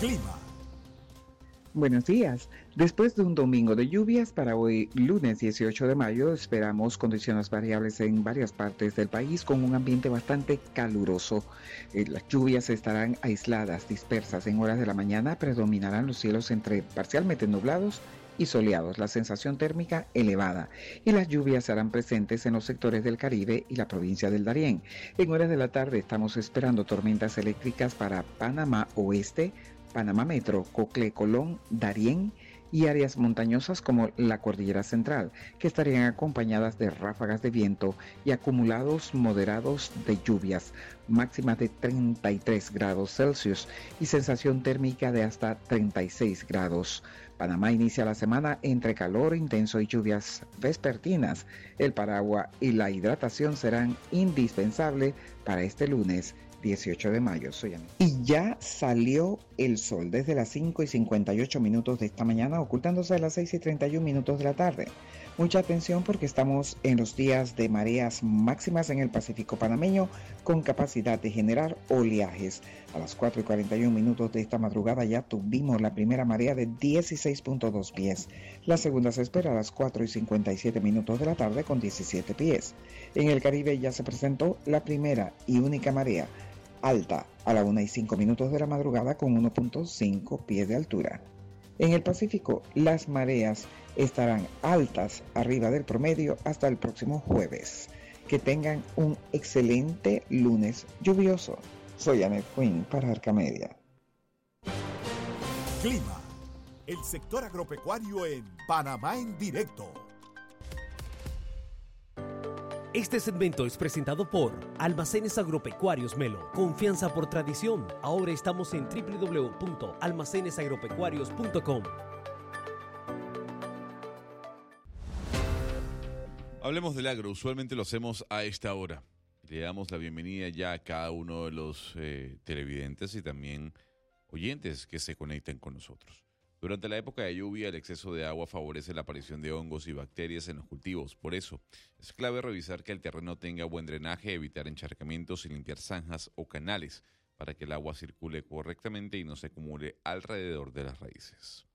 Clima. Buenos días. Después de un domingo de lluvias, para hoy, lunes 18 de mayo, esperamos condiciones variables en varias partes del país con un ambiente bastante caluroso. Las lluvias estarán aisladas, dispersas en horas de la mañana, predominarán los cielos entre parcialmente nublados y soleados, la sensación térmica elevada, y las lluvias serán presentes en los sectores del Caribe y la provincia del Darién. En horas de la tarde estamos esperando tormentas eléctricas para Panamá Oeste, Panamá Metro, Cocle, Colón, Darién y áreas montañosas como la Cordillera Central, que estarían acompañadas de ráfagas de viento y acumulados moderados de lluvias, máximas de 33 grados Celsius y sensación térmica de hasta 36 grados. Panamá inicia la semana entre calor intenso y lluvias vespertinas. El paraguas y la hidratación serán indispensables para este lunes 18 de mayo. Y ya salió el sol desde las 5:58 de esta mañana, ocultándose a las 6:31 de la tarde. Mucha atención porque estamos en los días de mareas máximas en el Pacífico panameño con capacidad de generar oleajes. A las 4:41 de esta madrugada ya tuvimos la primera marea de 16.2 pies. La segunda se espera a las 4:57 de la tarde con 17 pies. En el Caribe ya se presentó la primera y única marea alta a la 1:05 de la madrugada con 1.5 pies de altura. En el Pacífico, las mareas estarán altas arriba del promedio hasta el próximo jueves. Que tengan un excelente lunes lluvioso. Soy Annette Quinn para Arcamedia. Clima. El sector agropecuario en Panamá en directo. Este segmento es presentado por Almacenes Agropecuarios Melo. Confianza por tradición. Ahora estamos en www.almacenesagropecuarios.com. Hablemos del agro. Usualmente lo hacemos a esta hora. Le damos la bienvenida ya a cada uno de los televidentes y también oyentes que se conectan con nosotros. Durante la época de lluvia, el exceso de agua favorece la aparición de hongos y bacterias en los cultivos. Por eso, es clave revisar que el terreno tenga buen drenaje, evitar encharcamientos y limpiar zanjas o canales para que el agua circule correctamente y no se acumule alrededor de las raíces.